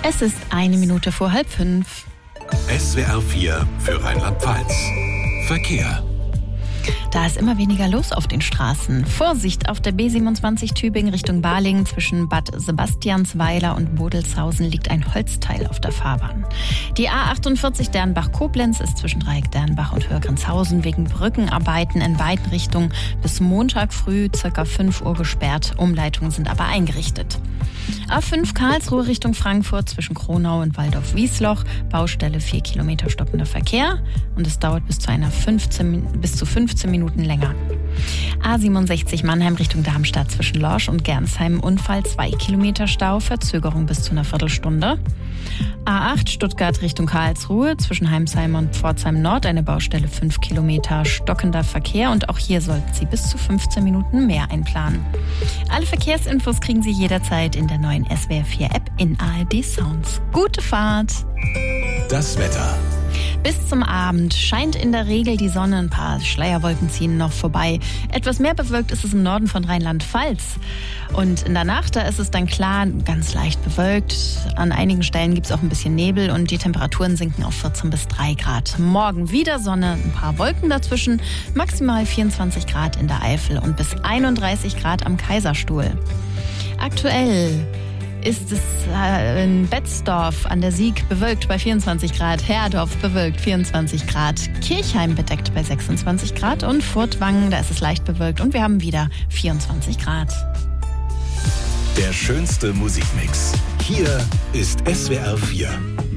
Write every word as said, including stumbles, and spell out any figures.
Es ist eine Minute vor halb fünf. S W R vier für Rheinland-Pfalz. Verkehr. Da ist immer weniger los auf den Straßen. Vorsicht auf der B siebenundzwanzig Tübingen Richtung Balingen. Zwischen Bad Sebastiansweiler und Bodelshausen liegt ein Holzteil auf der Fahrbahn. Die A achtundvierzig Dernbach-Koblenz ist zwischen Dreieck Dernbach und Hörgrenzhausen wegen Brückenarbeiten in beiden Richtungen bis Montag früh ca. fünf Uhr gesperrt. Umleitungen sind aber eingerichtet. A fünf Karlsruhe Richtung Frankfurt zwischen Kronau und Waldorf-Wiesloch. Baustelle vier Kilometer stoppender Verkehr und es dauert bis zu einer fünfzehn, bis zu fünfzehn Minuten länger. A siebenundsechzig Mannheim Richtung Darmstadt zwischen Lorsch und Gernsheim Unfall, zwei Kilometer Stau, Verzögerung bis zu einer Viertelstunde. A acht Stuttgart Richtung Karlsruhe zwischen Heimsheim und Pforzheim Nord eine Baustelle, fünf Kilometer stockender Verkehr und auch hier sollten Sie bis zu fünfzehn Minuten mehr einplanen. Alle Verkehrsinfos kriegen Sie jederzeit in der neuen S W R vier App in A R D Sounds. Gute Fahrt! Das Wetter. Bis zum Abend scheint in der Regel die Sonne, ein paar Schleierwolken ziehen noch vorbei. Etwas mehr bewölkt ist es im Norden von Rheinland-Pfalz. Und in der Nacht, da ist es dann klar, ganz leicht bewölkt. An einigen Stellen gibt es auch ein bisschen Nebel und die Temperaturen sinken auf vierzehn bis drei Grad. Morgen wieder Sonne, ein paar Wolken dazwischen, maximal vierundzwanzig Grad in der Eifel und bis einunddreißig Grad am Kaiserstuhl. Aktuell ist es in Betzdorf an der Sieg bewölkt bei vierundzwanzig Grad, Herdorf bewölkt vierundzwanzig Grad, Kirchheim bedeckt bei sechsundzwanzig Grad und Furtwangen, da ist es leicht bewölkt und wir haben wieder vierundzwanzig Grad. Der schönste Musikmix. Hier ist S W R vier.